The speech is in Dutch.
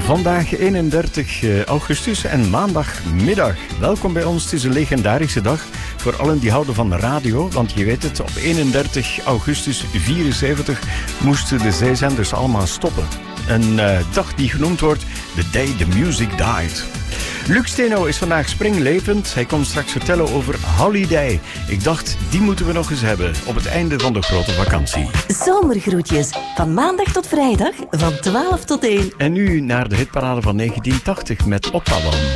Vandaag 31 augustus en maandagmiddag. Welkom bij ons. Het is een legendarische dag voor allen die houden van de radio. Want je weet het, op 31 augustus 74 moesten de zeezenders allemaal stoppen. Een dag die genoemd wordt The Day the Music Died. Luc Steno is vandaag springlevend. Hij komt straks vertellen over Holiday. Ik dacht, die moeten we nog eens hebben op het einde van de grote vakantie. Zomergroetjes. Van maandag tot vrijdag, van 12 tot 1. En nu naar de hitparade van 1980 met Ottawa.